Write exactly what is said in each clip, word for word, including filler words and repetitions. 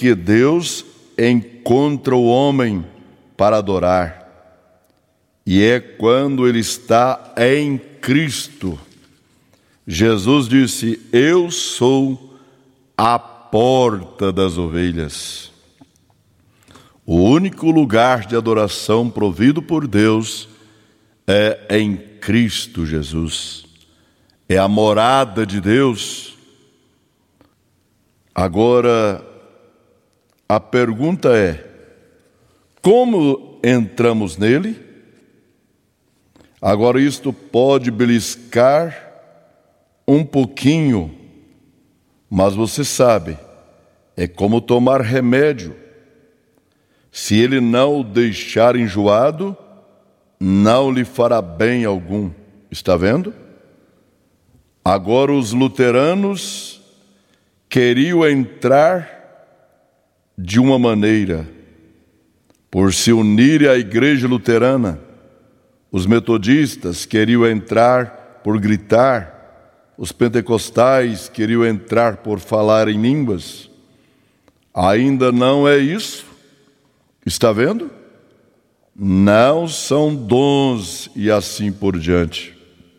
que Deus encontra o homem para adorar. E é quando ele está em Cristo. Jesus disse: eu sou a porta das ovelhas. O único lugar de adoração provido por Deus é em Cristo Jesus. É a morada de Deus. Agora, a pergunta é: como entramos nele? Agora, isto pode beliscar um pouquinho, mas você sabe, é como tomar remédio. Se ele não o deixar enjoado, não lhe fará bem algum. Está vendo? Agora os luteranos queriam entrar de uma maneira, por se unirem à igreja luterana. Os metodistas queriam entrar por gritar, os pentecostais queriam entrar por falar em línguas. Ainda não é isso. Está vendo? Não são dons e assim por diante.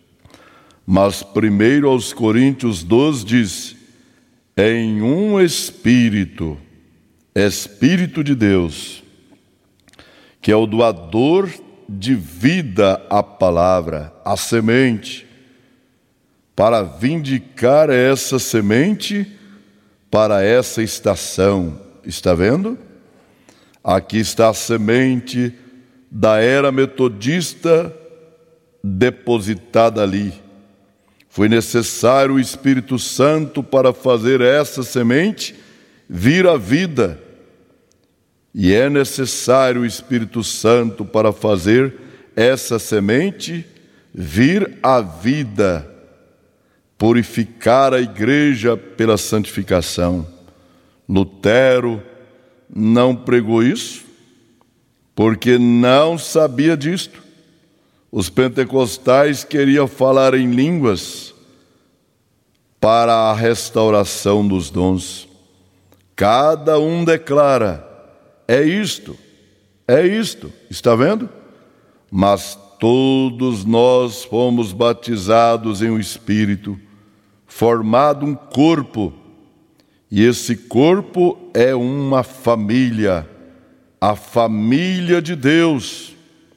Mas primeiro aos Coríntios doze diz: em um Espírito, Espírito de Deus, que é o doador de vida à palavra, à semente, para vindicar essa semente para essa estação. Está vendo? Aqui está a semente da era metodista depositada ali. Foi necessário o Espírito Santo para fazer essa semente vir à vida. E é necessário o Espírito Santo para fazer essa semente vir à vida, purificar a igreja pela santificação. Lutero não pregou isso, porque não sabia disto. Os pentecostais queriam falar em línguas para a restauração dos dons. Cada um declara: é isto, é isto, está vendo? Mas todos nós fomos batizados em um Espírito, formado um corpo, e esse corpo é uma família, a família de Deus.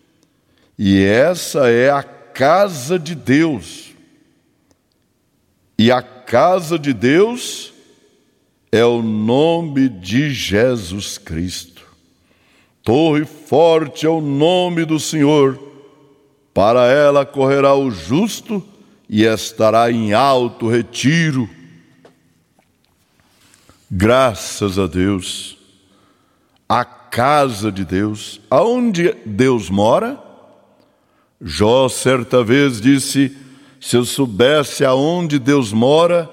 E essa é a casa de Deus. E a casa de Deus é o nome de Jesus Cristo. Torre forte é o nome do Senhor. Para ela correrá o justo e estará em alto retiro. Graças a Deus, a casa de Deus, aonde Deus mora. Jó certa vez disse: se eu soubesse aonde Deus mora,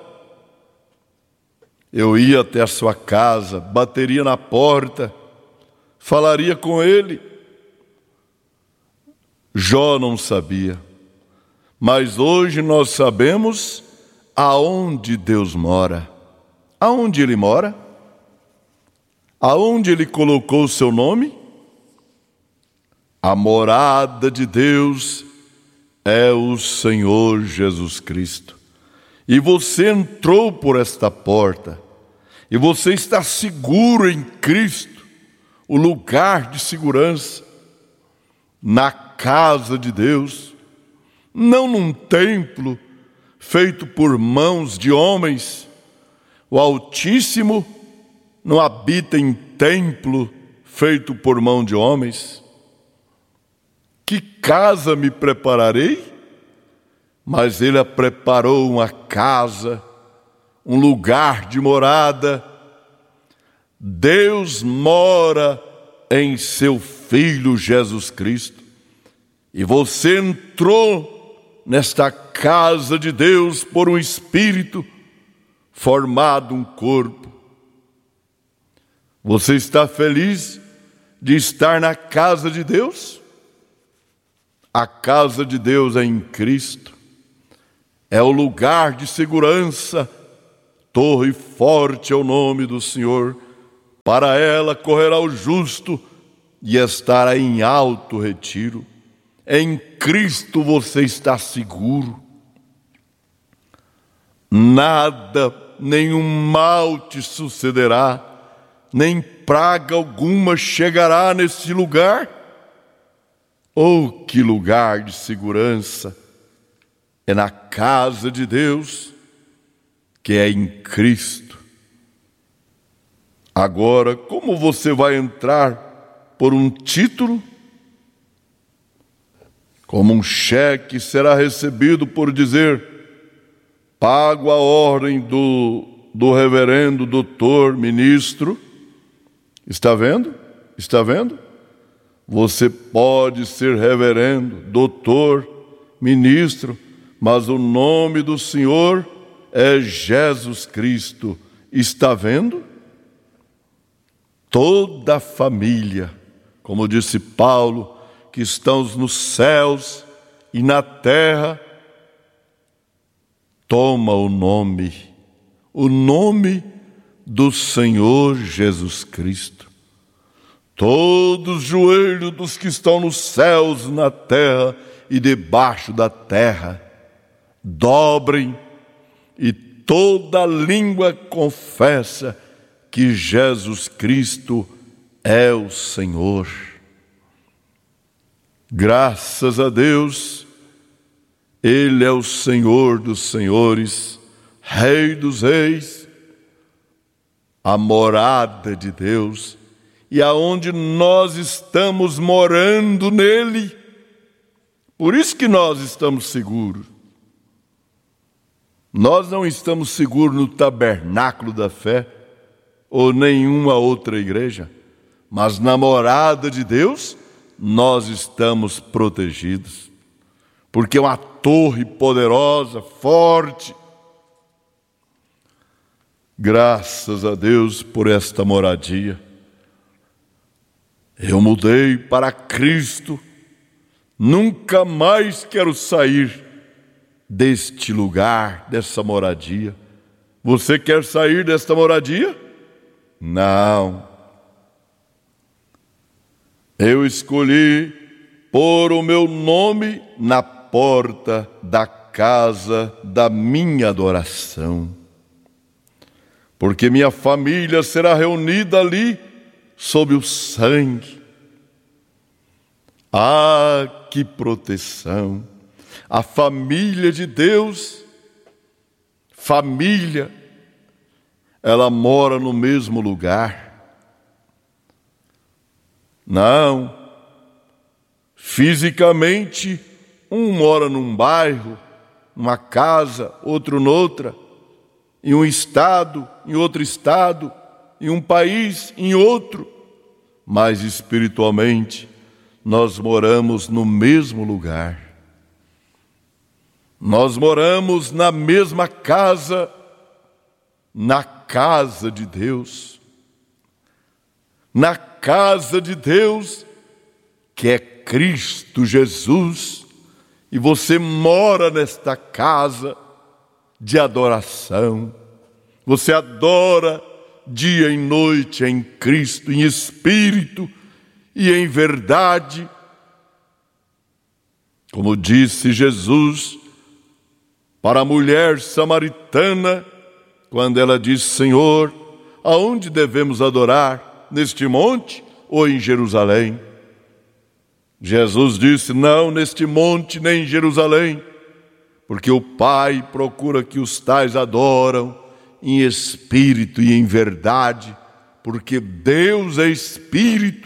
eu ia até a sua casa, bateria na porta, falaria com ele. Jó não sabia, mas hoje nós sabemos aonde Deus mora. Aonde ele mora? Aonde ele colocou o seu nome? A morada de Deus é o Senhor Jesus Cristo. E você entrou por esta porta, e você está seguro em Cristo, o lugar de segurança, na casa de Deus, não num templo feito por mãos de homens. O Altíssimo não habita em templo feito por mão de homens. Que casa me prepararei? Mas Ele a preparou uma casa, um lugar de morada. Deus mora em seu Filho Jesus Cristo. E você entrou nesta casa de Deus por um Espírito, formado um corpo. Você está feliz de estar na casa de Deus? A casa de Deus é em Cristo. É o lugar de segurança. Torre forte é o nome do Senhor. Para ela correrá o justo e estará em alto retiro. Em Cristo você está seguro. Nada, nenhum mal te sucederá, nem praga alguma chegará nesse lugar. Oh, que lugar de segurança! É na casa de Deus, que é em Cristo. Agora, como você vai entrar por um título? Como um cheque será recebido por dizer: pago a ordem do, do reverendo doutor ministro. Está vendo? Está vendo? Você pode ser reverendo, doutor, ministro, mas o nome do Senhor é Jesus Cristo. Está vendo? Toda a família, como disse Paulo, que estão nos céus e na terra, toma o nome, o nome do Senhor Jesus Cristo. Todos os joelhos dos que estão nos céus, na terra e debaixo da terra, dobrem, e toda língua confessa que Jesus Cristo é o Senhor. Graças a Deus, Ele é o Senhor dos senhores, Rei dos reis, a morada de Deus, e aonde nós estamos morando nele. Por isso que nós estamos seguros. Nós não estamos seguros no tabernáculo da fé ou nenhuma outra igreja, mas na morada de Deus nós estamos protegidos, porque é uma torre poderosa, forte. Graças a Deus por esta moradia. Eu mudei para Cristo, nunca mais quero sair deste lugar, dessa moradia. Você quer sair desta moradia? Não. Eu escolhi pôr o meu nome na porta da casa da minha adoração, porque minha família será reunida ali sob o sangue. Ah, que proteção! A família de Deus, família, ela mora no mesmo lugar. Não, fisicamente, um mora num bairro, numa casa, outro noutra, em um estado, em outro estado, em um país, em outro, mas espiritualmente nós moramos no mesmo lugar. Nós moramos na mesma casa, na casa de Deus. Na casa de Deus, que é Cristo Jesus, e você mora nesta casa de adoração. Você adora dia e noite em Cristo, em espírito e em verdade. Como disse Jesus para a mulher samaritana, quando ela disse: Senhor, aonde devemos adorar? Neste monte ou em Jerusalém? Jesus disse: não neste monte nem em Jerusalém, porque o Pai procura que os tais adoram em espírito e em verdade, porque Deus é espírito.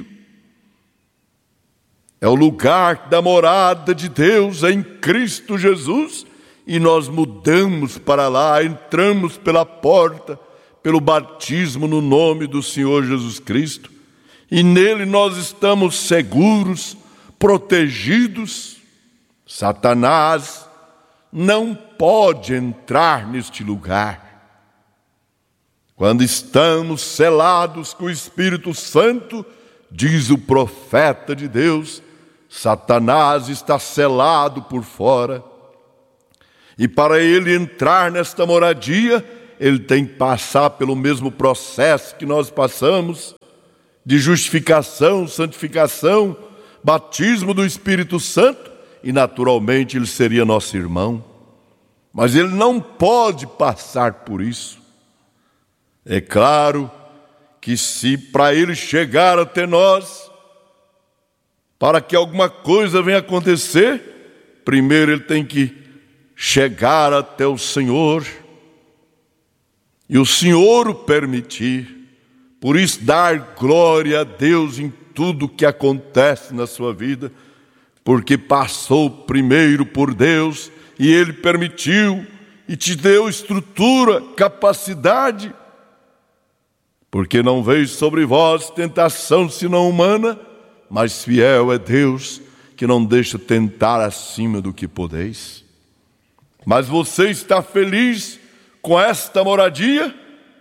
É o lugar da morada de Deus em Cristo Jesus, e nós mudamos para lá, entramos pela porta, pelo batismo no nome do Senhor Jesus Cristo, e nele nós estamos seguros, protegidos. Satanás não pode entrar neste lugar. Quando estamos selados com o Espírito Santo, diz o profeta de Deus, Satanás está selado por fora. E para ele entrar nesta moradia, ele tem que passar pelo mesmo processo que nós passamos, de justificação, santificação, batismo do Espírito Santo, e naturalmente ele seria nosso irmão. Mas ele não pode passar por isso. É claro que se para ele chegar até nós, para que alguma coisa venha acontecer, primeiro ele tem que chegar até o Senhor, e o Senhor o permitir. Por isso, dar glória a Deus em tudo que acontece na sua vida, porque passou primeiro por Deus, e Ele permitiu, e te deu estrutura, capacidade, porque não veio sobre vós tentação senão humana, mas fiel é Deus, que não deixa tentar acima do que podeis. Mas você está feliz com esta moradia?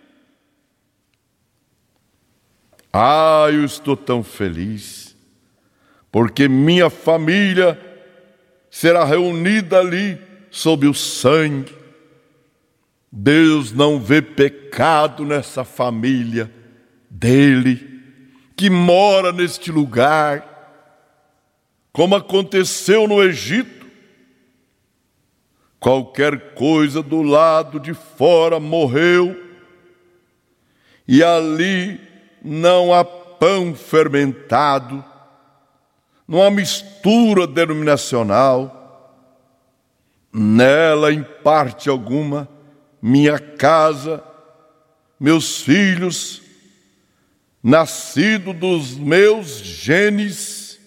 Ah, eu estou tão feliz, porque minha família será reunida ali sob o sangue. Deus não vê pecado nessa família dele, que mora neste lugar, como aconteceu no Egito. Qualquer coisa do lado de fora morreu, e ali não há pão fermentado, não há mistura denominacional. Nela, em parte alguma, minha casa, meus filhos, nascido dos meus genes.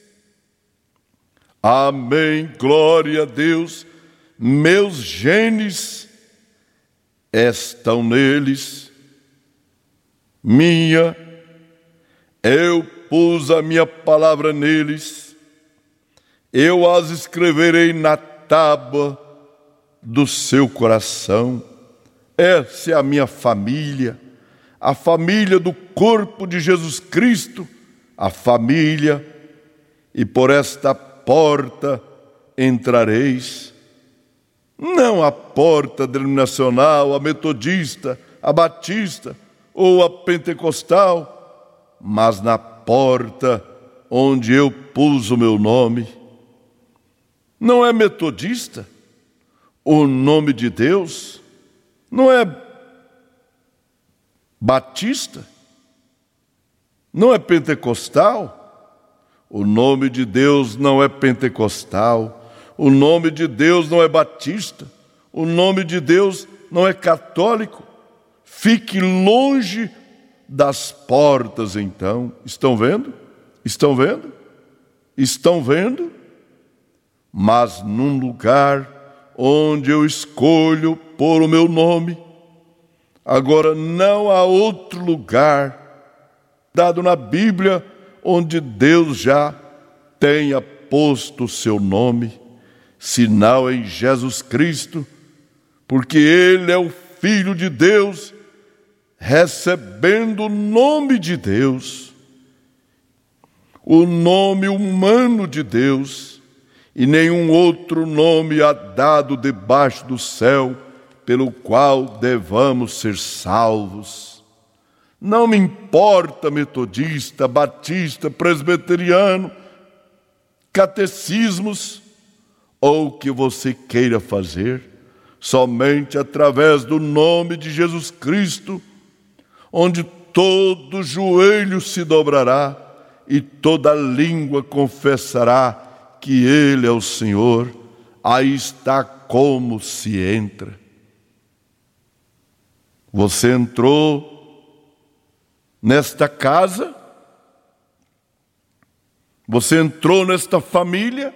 Amém, glória a Deus. Meus genes estão neles. Minha, eu pus a minha palavra neles. Eu as escreverei na tábua do seu coração. Essa é a minha família, a família do corpo de Jesus Cristo, a família, e por esta porta entrareis. Não a porta denominacional, a metodista, a batista ou a pentecostal, mas na porta onde eu pus o meu nome. Não é metodista o nome de Deus? Não é batista? Não é pentecostal? O nome de Deus não é pentecostal. O nome de Deus não é batista. O nome de Deus não é católico. Fique longe das portas, então. Estão vendo? Estão vendo? Estão vendo? Mas num lugar onde eu escolho pôr o meu nome. Agora, não há outro lugar dado na Bíblia onde Deus já tenha posto o seu nome, senão em Jesus Cristo, porque Ele é o Filho de Deus, recebendo o nome de Deus, o nome humano de Deus, e nenhum outro nome há dado debaixo do céu pelo qual devamos ser salvos. Não me importa metodista, batista, presbiteriano, catecismos ou o que você queira fazer, somente através do nome de Jesus Cristo, onde todo joelho se dobrará e toda língua confessará que Ele é o Senhor. Aí está como se entra. Você entrou nesta casa, você entrou nesta família.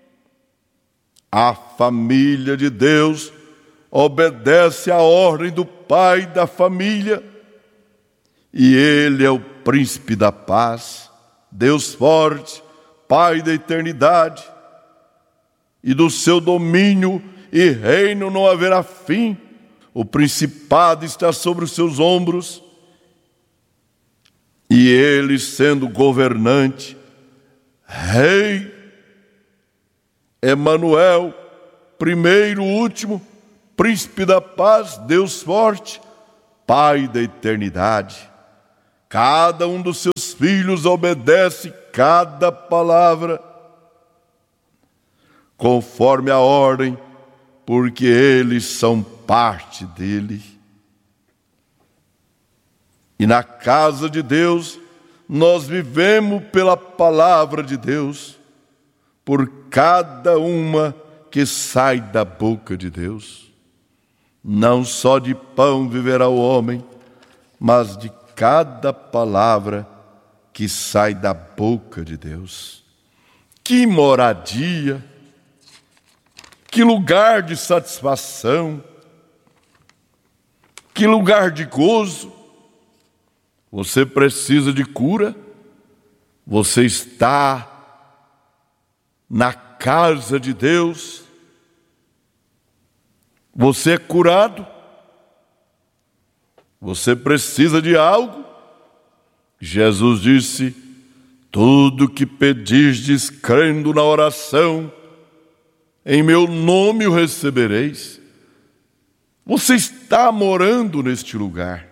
A família de Deus obedece à ordem do Pai da família, e Ele é o príncipe da paz, Deus forte, Pai da eternidade, e do seu domínio e reino não haverá fim. O principado está sobre os seus ombros, e Ele, sendo governante, Rei, Emanuel, primeiro, último, príncipe da paz, Deus forte, Pai da eternidade. Cada um dos seus filhos obedece cada palavra, conforme a ordem, porque eles são parte dele. E na casa de Deus, nós vivemos pela palavra de Deus, por cada uma que sai da boca de Deus. Não só de pão viverá o homem, mas de cada palavra que sai da boca de Deus. Que moradia, que lugar de satisfação, que lugar de gozo. Você precisa de cura? Você está na casa de Deus? Você é curado? Você precisa de algo? Jesus disse: tudo que pedirdes crendo na oração, em meu nome o recebereis. Você está morando neste lugar.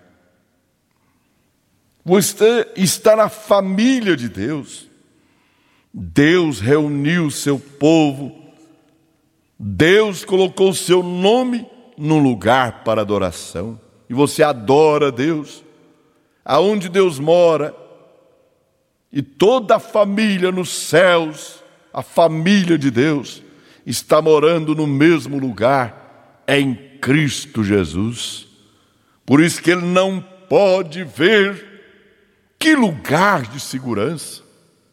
Você está na família de Deus. Deus reuniu seu povo. Deus colocou seu nome num lugar para adoração. E você adora a Deus. Aonde Deus mora. E toda a família nos céus, a família de Deus, está morando no mesmo lugar, em Cristo Jesus. Por isso que ele não pode ver. Que lugar de segurança!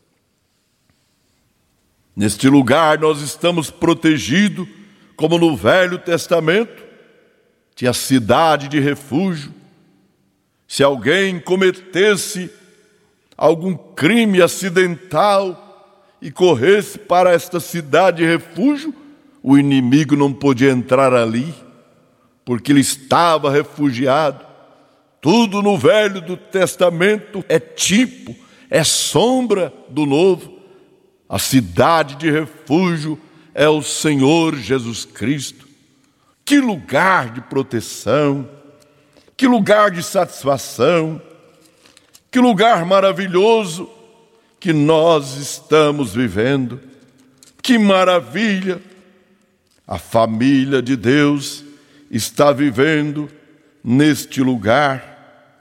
Neste lugar nós estamos protegidos, como no Velho Testamento, tinha cidade de refúgio. Se alguém cometesse algum crime acidental e corresse para esta cidade de refúgio, o inimigo não podia entrar ali, porque ele estava refugiado. Tudo no Velho Testamento é tipo, é sombra do Novo. A cidade de refúgio é o Senhor Jesus Cristo. Que lugar de proteção, que lugar de satisfação, que lugar maravilhoso que nós estamos vivendo. Que maravilha! A família de Deus está vivendo neste lugar,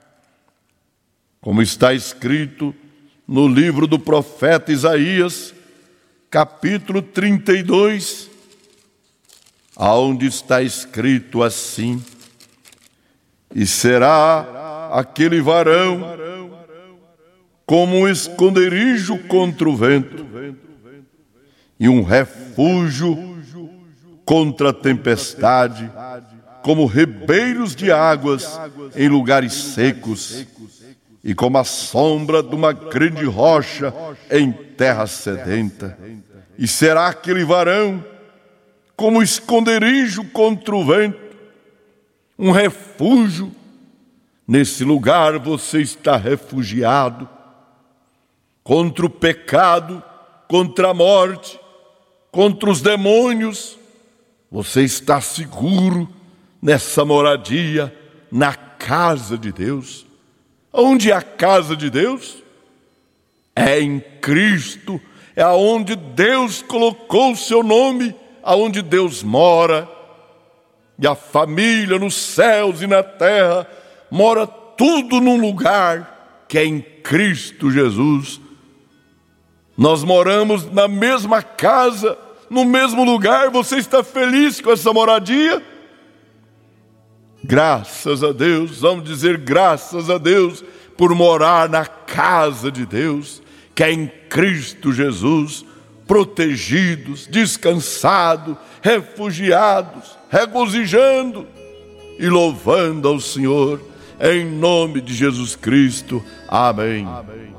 como está escrito no livro do profeta Isaías, capítulo trinta e dois, aonde está escrito assim: e será aquele varão como um esconderijo contra o vento e um refúgio contra a tempestade, como ribeiros de águas em lugares secos, e como a sombra de uma grande rocha em terra sedenta. E será aquele varão como esconderijo contra o vento, um refúgio. Nesse lugar você está refugiado contra o pecado, contra a morte, contra os demônios. Você está seguro nessa moradia, na casa de Deus. Onde é a casa de Deus? É em Cristo, é aonde Deus colocou o seu nome, aonde Deus mora. E a família nos céus e na terra mora tudo num lugar que é em Cristo Jesus. Nós moramos na mesma casa, no mesmo lugar. Você está feliz com essa moradia? Graças a Deus, vamos dizer graças a Deus por morar na casa de Deus, que é em Cristo Jesus, protegidos, descansados, refugiados, regozijando e louvando ao Senhor, em nome de Jesus Cristo. Amém. Amém.